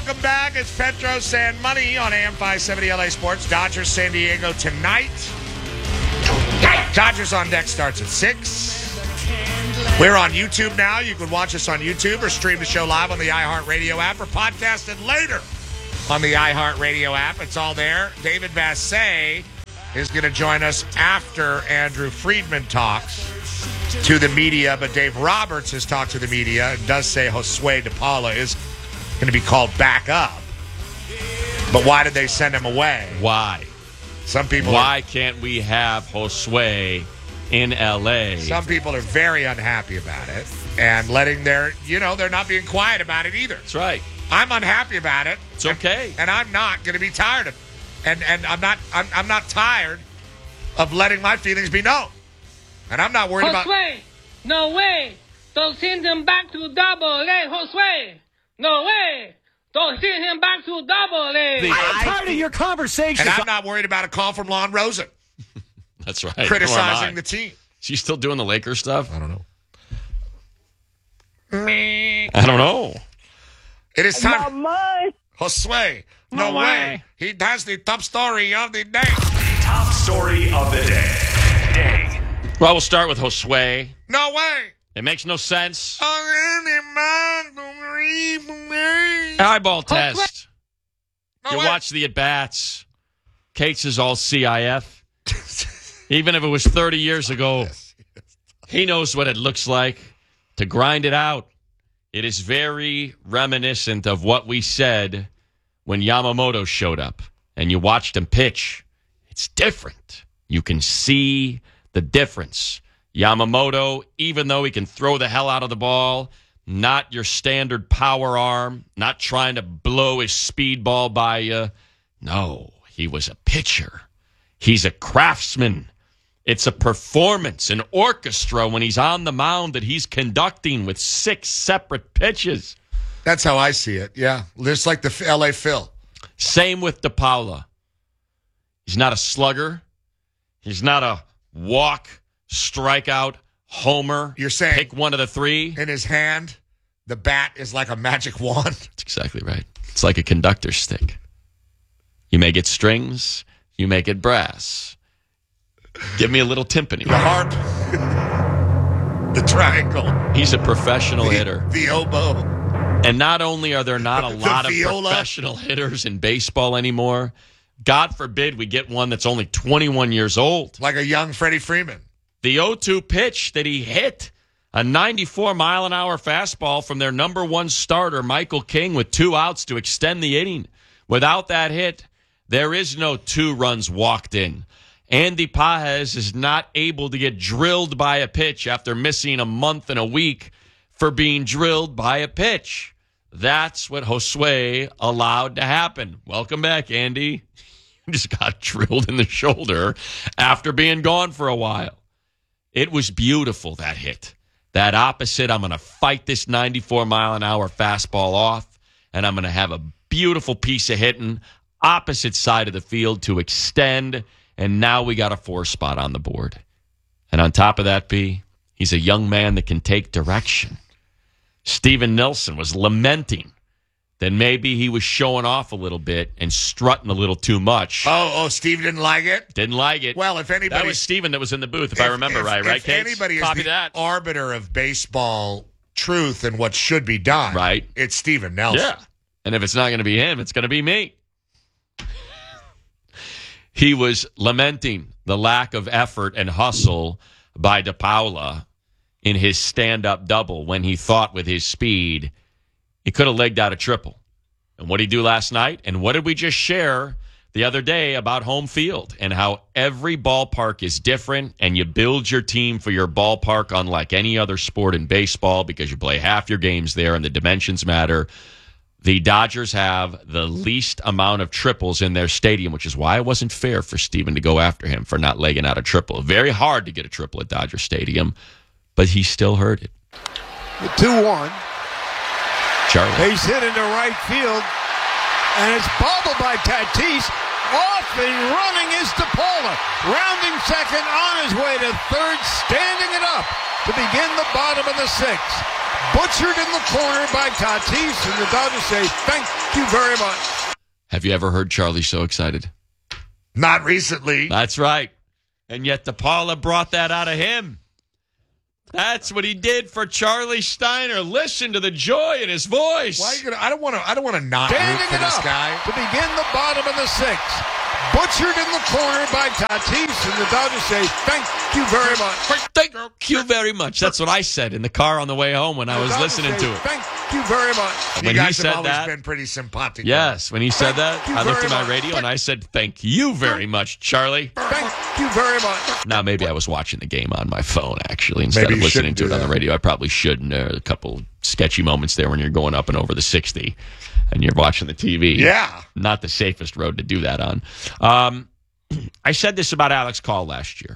welcome back. It's Petro San Money on AM 570 LA Sports. Dodgers San Diego tonight. Dodgers on deck starts at 6. We're on YouTube now. You can watch us on YouTube or stream the show live on the iHeartRadio app or podcast it later on the iHeartRadio app. It's all there. David Vassay is going to join us after Andrew Friedman talks to the media, but Dave Roberts has talked to the media and does say Josue De Paula is going to be called back up. But why did they send him away? Why? Some people. Why can't we have Josue in L.A.? Some people are very unhappy about it and letting their, they're not being quiet about it either. That's right. I'm unhappy about it. It's okay. And I'm not going to be tired of it. And I'm not tired of letting my feelings be known. And I'm not worried about... Josue, no way. Don't send him back to Double A, Josue. No way. Don't send him back to Double A. I'm tired of your conversation. And I'm not worried about a call from Lon Rosen. That's right. Criticizing the team. She's still doing the Lakers stuff? I don't know. I don't know. It is time. Josue, no way. He has the top story of the day. Top story of the day. Well, we'll start with Josue. No way. It makes no sense. Eyeball Eyeball test. You watch the at-bats. Cates is all CIF. Even if it was 30 years ago, he knows what it looks like to grind it out. It is very reminiscent of what we said when Yamamoto showed up and you watched him pitch. It's different. You can see the difference. Yamamoto, even though he can throw the hell out of the ball, not your standard power arm, not trying to blow his speed ball by you. No, he was a pitcher. He's a craftsman. It's a performance, an orchestra when he's on the mound that he's conducting with 6 separate pitches. That's how I see it, yeah. Just like the L.A. Phil. Same with De Paula. He's not a slugger. He's not a walk, strikeout, homer. You're saying pick one of the 3. In his hand, the bat is like a magic wand. That's exactly right. It's like a conductor's stick. You may get strings, you may get brass. Give me a little timpani. The harp. The triangle. He's a professional hitter. The oboe. And not only are there not a lot of professional hitters in baseball anymore, God forbid we get one that's only 21 years old. Like a young Freddie Freeman. The 0-2 pitch that he hit, a 94-mile-an-hour fastball from their number 1 starter, Michael King, with 2 outs to extend the inning. Without that hit, there is no 2 runs walked in. Andy Pages is not able to get drilled by a pitch after missing a month and a week for being drilled by a pitch. That's what Josue allowed to happen. Welcome back, Andy. You just got drilled in the shoulder after being gone for a while. It was beautiful, that hit. That opposite, I'm going to fight this 94-mile-an-hour fastball off, and I'm going to have a beautiful piece of hitting opposite side of the field to extend. And now we got a 4 spot on the board. And on top of that, B, he's a young man that can take direction. Steven Nilsson was lamenting that maybe he was showing off a little bit and strutting a little too much. Oh, Steve didn't like it? Didn't like it. Well, if anybody... That was Steven that was in the booth, if I remember right, if Kate? Anybody Copy is the that. arbiter of baseball truth and what should be done, right? It's Steven Nelson. Yeah. And if it's not going to be him, it's going to be me. He was lamenting the lack of effort and hustle by De Paula in his stand-up double when he thought with his speed he could have legged out a triple. And what did he do last night? And what did we just share the other day about home field and how every ballpark is different and you build your team for your ballpark unlike any other sport in baseball because you play half your games there and the dimensions matter. The Dodgers have the least amount of triples in their stadium, which is why it wasn't fair for Steven to go after him for not legging out a triple. Very hard to get a triple at Dodger Stadium, but he still heard it. The 2-1. Charlie. Base hit into right field, and it's bobbled by Tatis. Off and running is De Paula. Rounding second, on his way to third, standing it up to begin the bottom of the 6th. butchered in the corner by Tatis, and the Dodgers say, thank you very much. Have you ever heard Charlie so excited? Not recently. That's right. And yet DePaula brought that out of him. That's what he did for Charlie Steiner. Listen to the joy in his voice. Why are you gonna? I don't want to not Standing root for it this up guy. to begin the bottom of the sixth. Butchered in the corner by Tatis, and the Dodgers say, thank you very much. Thank you very much. That's what I said in the car on the way home when I was Dodgers listening say, to it. Thank you very much. You When he guys said have always that- been pretty simpatico. Yes, when he said that, Thank you I looked at very my much. radio and I said, thank you very much, Charlie. Thank you very much. Now, maybe I was watching the game on my phone, actually, instead Maybe of you listening shouldn't to do it on the that. radio. I probably shouldn't. There are a couple sketchy moments there when you're going up and over the 60 and you're watching the TV. Yeah. Not the safest road to do that on. I said this about Alex Call last year.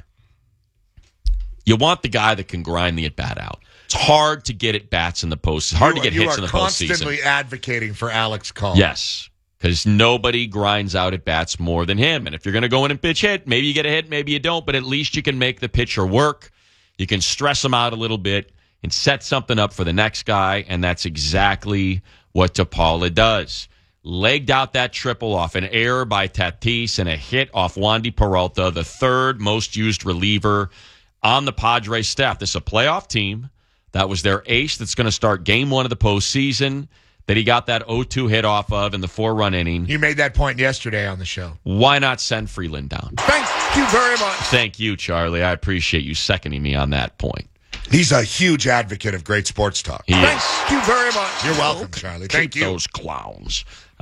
You want the guy that can grind the at-bat out. It's hard to get at-bats in the post. It's hard to get hits in the You are postseason. constantly advocating for Alex Call. Yes, because nobody grinds out at bats more than him. And if you're going to go in and pitch hit, maybe you get a hit, maybe you don't, but at least you can make the pitcher work. You can stress him out a little bit and set something up for the next guy, and that's exactly what DePaula does. Legged out that triple off an error by Tatis and a hit off Wandy Peralta, the third most used reliever on the Padres staff. This is a playoff team. That was their ace that's going to start game one of the postseason that he got that 0-2 hit off of in the 4-run inning. You made that point yesterday on the show. Why not send Freeland down? Thank you very much. Thank you, Charlie. I appreciate you seconding me on that point. He's a huge advocate of great sports talk. He Thank is. you very much. You're welcome, Charlie. Thank Keep you. those clowns.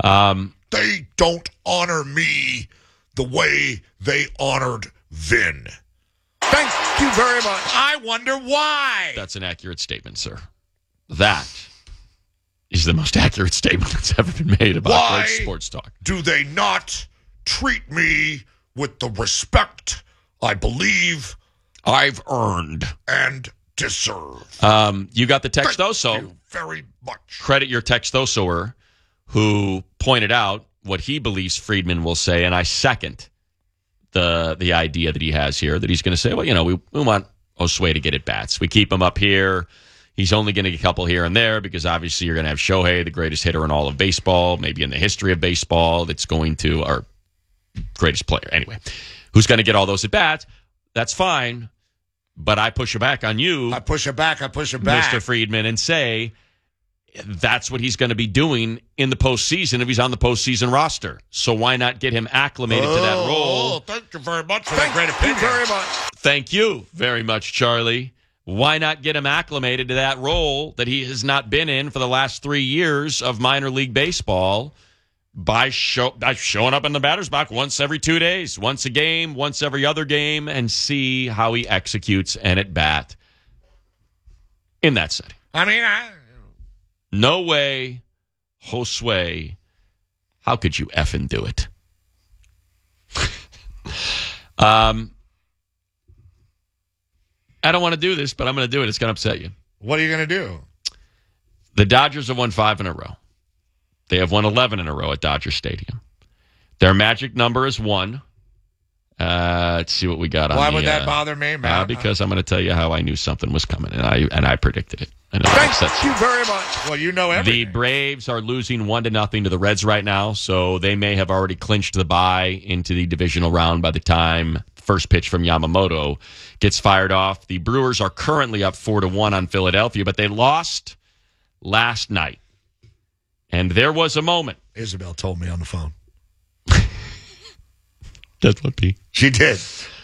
They don't honor me the way they honored Vin. Thank you very much. I wonder why. That's an accurate statement, sir. That is the most accurate statement that's ever been made about Why? great sports talk. Do they not treat me with the respect I believe I've earned. and deserve? You got the Thank Textoso. you very much. Credit your Textosoer who pointed out what he believes Friedman will say, and I second the idea that he has here, that he's going to say, well, we want Osway to get at bats. We keep him up here. He's only going to get a couple here and there because obviously you're going to have Shohei, the greatest hitter in all of baseball, maybe in the history of baseball, that's going to, our greatest player. Anyway, who's going to get all those at bats? That's fine, but I push it back on you, I push it back. Mr. Friedman, and say that's what he's going to be doing in the postseason if he's on the postseason roster. So why not get him acclimated to that role? Thank you very much for that Thank great you opinion. very much. Thank you very much, Charlie. Why not get him acclimated to that role that he has not been in for the last 3 years of minor league baseball by showing up in the batter's box once every 2 days, once a game, once every other game, and see how he executes an at-bat in that setting. I mean, No way, Josue, how could you effing do it? I don't want to do this, but I'm going to do it. It's going to upset you. what are you going to do? The Dodgers have won 5 in a row. They have won 11 in a row at Dodger Stadium. Their magic number is 1. Let's see what we got on Why the, would that bother me, man? because I'm going to tell you how I knew something was coming, and I predicted it. I know that Thank upsets you very much. Well, you know The everything. Braves are losing 1-0 to the Reds right now, so they may have already clinched the bye into the divisional round by the time first pitch from Yamamoto gets fired off. The Brewers are currently up 4-1 on Philadelphia, but they lost last night. And there was a moment. Isabel told me on the phone. That's what P. She did.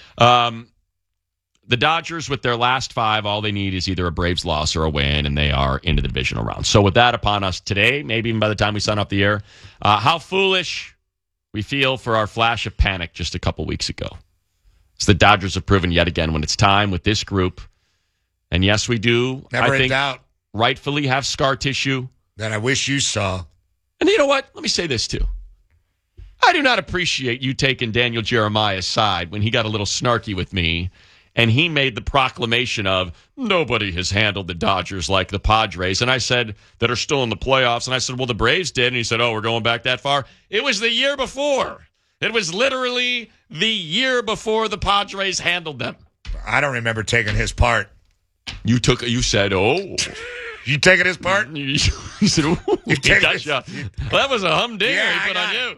The Dodgers, with their last 5, all they need is either a Braves loss or a win, and they are into the divisional round. So with that upon us today, maybe even by the time we sign off the air, how foolish we feel for our flash of panic just a couple weeks ago. So the Dodgers have proven yet again when it's time with this group. And yes, we do, Never I in think, doubt rightfully have scar tissue. that I wish you saw. And you know what? Let me say this too. I do not appreciate you taking Daniel Jeremiah's side when he got a little snarky with me and he made the proclamation of nobody has handled the Dodgers like the Padres. And I said, that are still in the playoffs. And I said, well, the Braves did. And he said, oh, we're going back that far. It was the year before. It was literally the year before the Padres handled them. I don't remember taking his part. You said, oh, You taking his part? You said, ooh, he take got this- you. Well, that was a humdinger Yeah, he put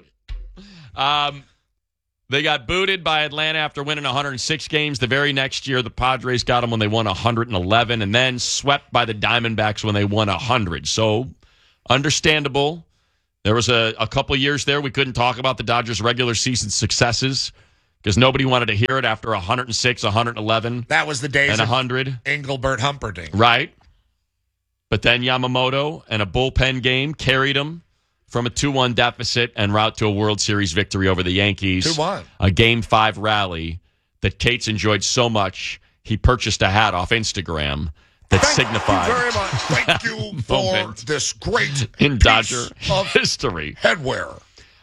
I on you. They got booted by Atlanta after winning 106 games. The very next year, the Padres got them when they won 111, and then swept by the Diamondbacks when they won 100. So, understandable. There was a couple years there we couldn't talk about the Dodgers' regular season successes because nobody wanted to hear it after 106, 111, That was the days and of 100. Engelbert Humperdinck. Right. But then Yamamoto and a bullpen game carried him from a 2-1 deficit and route to a World Series victory over the Yankees. 2-1. A Game 5 rally that Cates enjoyed so much, he purchased a hat off Instagram that signified Thank you very much. Thank you for moment this great in piece Dodger of history. headwear.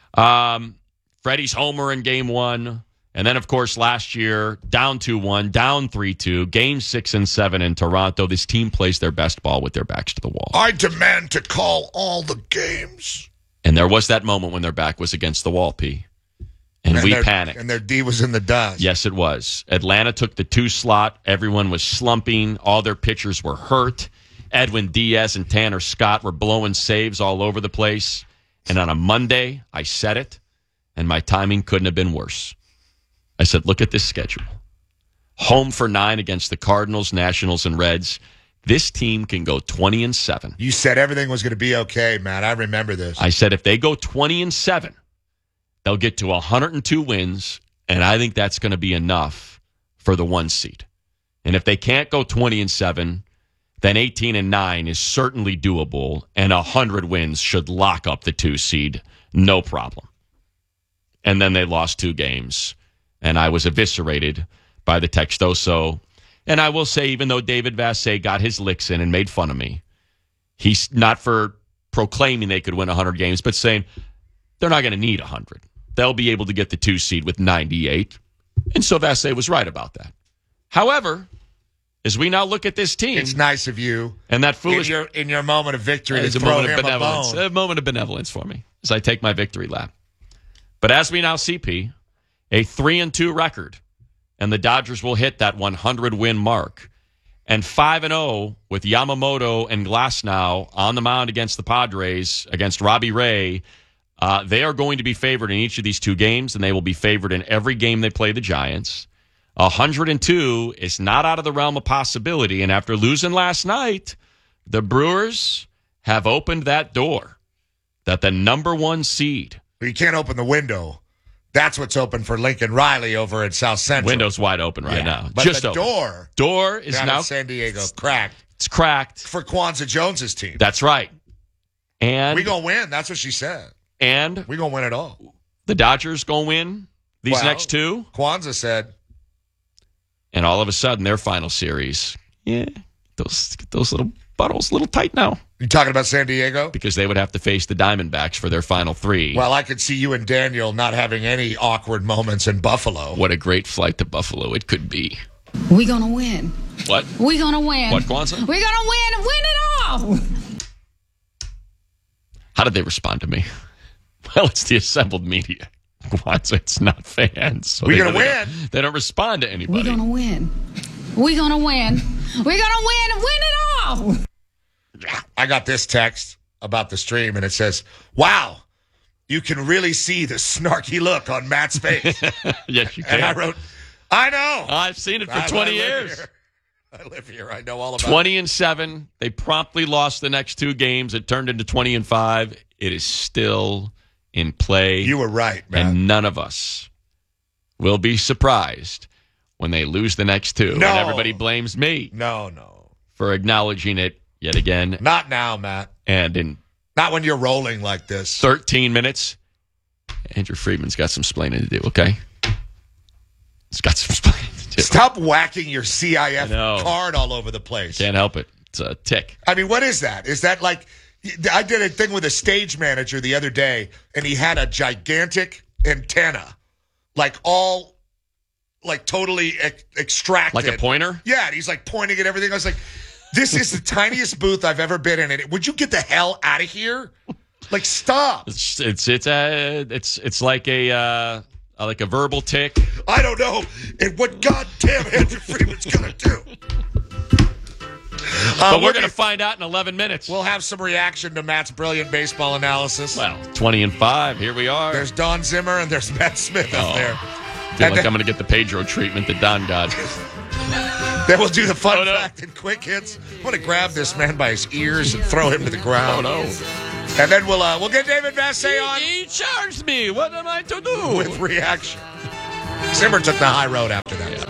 Freddie's homer in Game 1. And then, of course, last year, down 2-1, down 3-2, Game 6 and 7 in Toronto. This team plays their best ball with their backs to the wall. I demand to call all the games. And there was that moment when their back was against the wall, P. And we panicked. And their D was in the dust. Yes, it was. Atlanta took the 2 slot. Everyone was slumping. All their pitchers were hurt. Edwin Diaz and Tanner Scott were blowing saves all over the place. And on a Monday, I said it, and my timing couldn't have been worse. I said, look at this schedule. Home for 9 against the Cardinals, Nationals, and Reds. This team can go 20-7. You said everything was going to be okay, Matt. I remember this. I said if they go 20-7, they'll get to 102 wins, and I think that's going to be enough for the 1 seed. And if they can't go 20-7, then 18-9 is certainly doable, and 100 wins should lock up the 2 seed, no problem. And then they lost 2 games, and I was eviscerated by the Textoso. And I will say, even though David Vassegh got his licks in and made fun of me, he's not for proclaiming they could win 100 games, but saying they're not going to need 100. They'll be able to get the 2 seed with 98. And so Vassegh was right about that. However, as we now look at this team, It's nice of you and that foolish in your moment of victory it's to a throw moment of him a benevolence. bone. A moment of benevolence for me as I take my victory lap. But as we now see, P, a 3-2 record, and the Dodgers will hit that 100-win mark. And 5-0 with Yamamoto and Glasnow on the mound against the Padres, against Robbie Ray. They are going to be favored in each of these 2 games, and they will be favored in every game they play the Giants. 102 is not out of the realm of possibility. And after losing last night, the Brewers have opened that door that the number 1 seed. You can't open the window. That's what's open for Lincoln Riley over at South Central. Window's wide open right now. But Just the open. Door is down now in San Diego cracked It's cracked. for Kwanzaa Jones's team. That's right. And We gonna win. That's what she said. and We gonna win it all. the Dodgers gonna win these Well, next 2, Kwanzaa said, and all of a sudden their final series, those little buttholes a little tight now "You talking about San Diego?" because they would have to face the Diamondbacks for their final 3. Well, I could see you and Daniel not having any awkward moments in Buffalo. What a great flight to Buffalo it could be. We gonna win. What? We gonna win. What, Kwanzaa? We gonna win and win it all. How did they respond to me? Well, it's the assembled media. Kwanzaa, it's not fans. So We they gonna really win. They don't respond to anybody. We gonna win. We gonna win. We gonna win and win it all. I got this text about the stream, and it says, "Wow, you can really see the snarky look on Matt's face." Yes, you And I can. wrote, "I know. I've seen it for I 20 live years. here. I live here. I know all about it." 20-7. They promptly lost the next 2 games. It turned into 20-5. It is still in play. You were right, man. And none of us will be surprised when they lose the next 2. No. And everybody blames me No. for acknowledging it yet again. Not now, Matt. And in Not when you're rolling like this. 13 minutes, Andrew Friedman's got some splaining to do, okay? He's got some splaining to do. Stop whacking your CIF know. card all over the place. Can't help it. It's a tick. I mean, what is that? Is that like, I did a thing with a stage manager the other day, and he had a gigantic antenna, like all, like totally extracted. Like a pointer? Yeah, and he's like pointing at everything. I was like, this is the tiniest booth I've ever been in. Would you get the hell out of here? Like, stop. It's like a verbal tick. I don't know. And what goddamn Andrew Freeman's going to do? But we're going to find out in 11 minutes. We'll have some reaction to Matt's brilliant baseball analysis. Well, 20-5. Here we are. There's Don Zimmer and there's Matt Smith up there. I feel like I'm going to get the Pedro treatment that Don got. Then we'll do the fun fact and quick hits. I'm going to grab this man by his ears and throw him to the ground. Oh, no. And then we'll get David Vassay on. He charged me. What am I to do? With reaction. Zimmer took the high road after that.